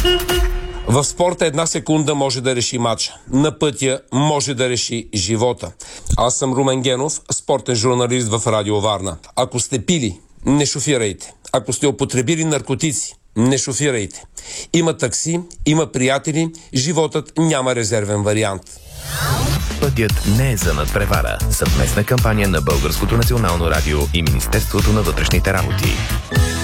В спорта една секунда може да реши матча. На пътя може да реши живота. Аз съм Румен Генов, спортен журналист в Радио Варна. Ако сте пили, не шофирайте. Ако сте употребили наркотици, не шофирайте. Има такси, има приятели, животът няма резервен вариант. Пътят не е за надпревара. Съвместна кампания на Българското национално радио и Министерството на вътрешните работи.